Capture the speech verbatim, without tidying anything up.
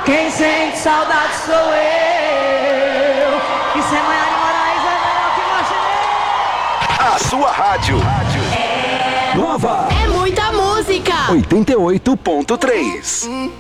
Quem sente saudade sou eu. E sem Maiara e Moraes é melhor que Martinez. A sua rádio. É nova. É muita música. oitenta e oito ponto três.